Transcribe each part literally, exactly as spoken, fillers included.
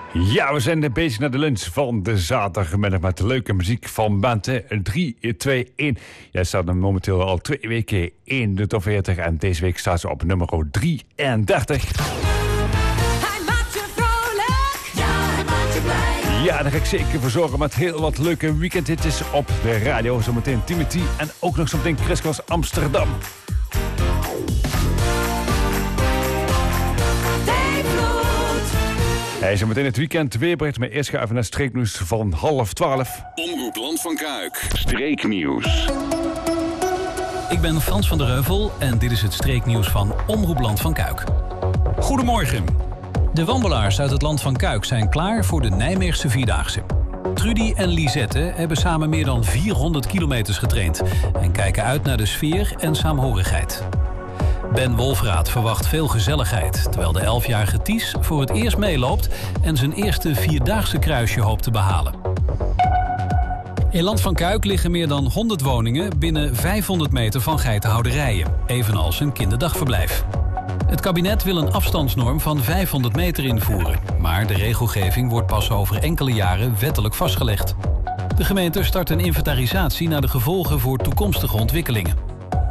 Ja, we zijn bezig naar de lunch van de zaterdagmiddag met de leuke muziek van band drie twee een. Jij staat er momenteel al twee weken in de top veertig en deze week staat ze op nummer drieëndertig. Hij maakt je vrolijk, ja, hij maakt je blij. Ja, daar ga ik zeker voor zorgen met heel wat leuke weekendhitjes op de radio. Zometeen Timothy en ook nog zometeen Chris Cross Amsterdam. Hij is meteen het weekend weerbericht, maar eerst gaan we even naar streeknieuws van half twaalf. Omroep Land van Kuik. Streeknieuws. Ik ben Frans van der Heuvel en dit is het streeknieuws van Omroep Land van Kuik. Goedemorgen. De wandelaars uit het Land van Kuik zijn klaar voor de Nijmeegse Vierdaagse. Trudy en Lisette hebben samen meer dan vierhonderd kilometers getraind en kijken uit naar de sfeer en saamhorigheid. Ben Wolfraat verwacht veel gezelligheid, terwijl de elfjarige Ties voor het eerst meeloopt en zijn eerste vierdaagse kruisje hoopt te behalen. In Land van Kuik liggen meer dan honderd woningen binnen vijfhonderd meter van geitenhouderijen, evenals een kinderdagverblijf. Het kabinet wil een afstandsnorm van vijfhonderd meter invoeren, maar de regelgeving wordt pas over enkele jaren wettelijk vastgelegd. De gemeente start een inventarisatie naar de gevolgen voor toekomstige ontwikkelingen.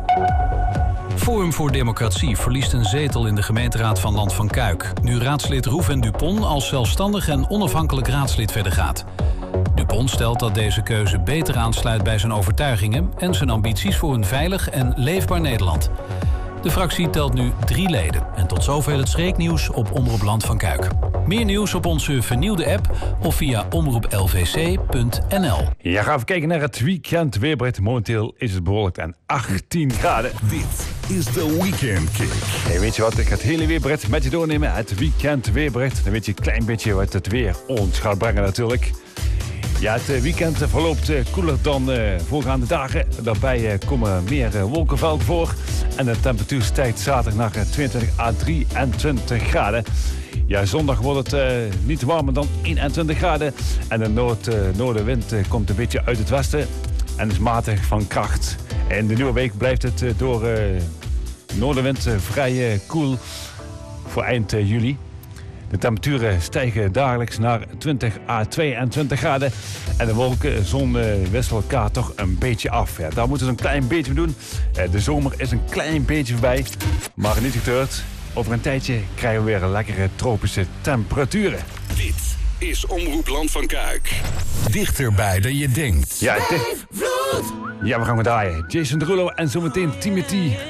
Forum voor Democratie verliest een zetel in de gemeenteraad van Land van Kuik, nu raadslid Rouven Dupont als zelfstandig en onafhankelijk raadslid verder gaat. Dupont stelt dat deze keuze beter aansluit bij zijn overtuigingen en zijn ambities voor een veilig en leefbaar Nederland. De fractie telt nu drie leden. En tot zover het streeknieuws op Omroep Land van Kuik. Meer nieuws op onze vernieuwde app of via omroep l v c punt n l. Ja, gaan we kijken naar het weekend weerbericht. Momenteel is het bewolkt en achttien graden. Dit is de Weekend Kick. Hey, weet je wat, ik ga het hele weerbericht met je doornemen. Het weekend weerbericht. Dan weet je een klein beetje wat het weer ons gaat brengen natuurlijk. Ja, het weekend verloopt koeler dan uh, voorgaande dagen. Daarbij uh, komen meer uh, wolkenvelden voor. En de temperatuur stijgt zaterdag naar tweeëntwintig à drieëntwintig graden. Ja, zondag wordt het uh, niet warmer dan eenentwintig graden. En de noord, uh, noordenwind uh, komt een beetje uit het westen. En is matig van kracht. En de nieuwe week blijft het uh, door uh, noordenwind uh, vrij uh, koel voor eind uh, juli. De temperaturen stijgen dagelijks naar twintig à tweeëntwintig graden. En de wolken en zon uh, wisselen elkaar toch een beetje af. Ja, daar moeten ze een klein beetje mee doen. Uh, de zomer is een klein beetje voorbij. Maar niet getreurd. Over een tijdje krijgen we weer lekkere tropische temperaturen. Dit is Omroep Land van Kuik. Dichterbij dan je denkt. Ja, dit... ja, we gaan weer draaien. Jason Derulo en zometeen Timothy.